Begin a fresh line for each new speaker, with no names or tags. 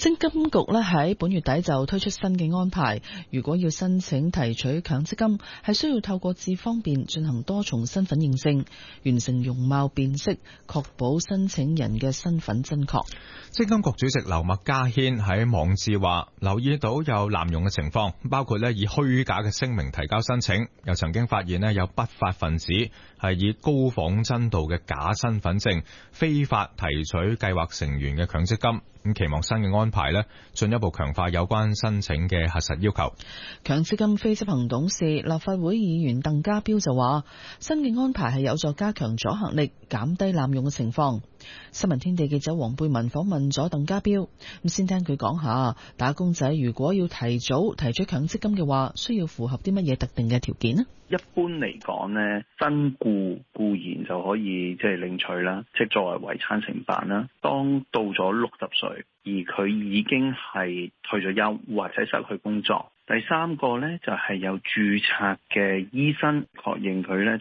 積金局咧喺本月底就推出新嘅安排，如果要申請提取強積金，係需要透過智方便進行多重身份認證，完成容貌辨識，確保申請人嘅身份真確。
積金局主席劉麥嘉軒喺網誌話，留意到有濫用嘅情況，包括以虛假嘅聲明提交申請，又曾經發現有不法分子係以高仿真度嘅假身份證非法提取計劃成員嘅強積金。咁期望新嘅安排進一步強化有關申請嘅核實要求。
強積金非執行董事立法會議員鄧家彪就話，新嘅安排係有助加強阻嚇力，減低濫用嘅情況。新聞天地記者黃貝文訪問咗鄧家彪，咁先聽佢講下，打工仔如果要提早提取強積金嘅話，需要符合啲乜嘢特定嘅條件呢？
一般嚟講呢，新僱固然就可以領取啦，即係作為遺產承辦啦。當到咗60歲，而佢已經係退咗休或者失去工作。第三個呢，就係有註冊嘅醫生確認佢呢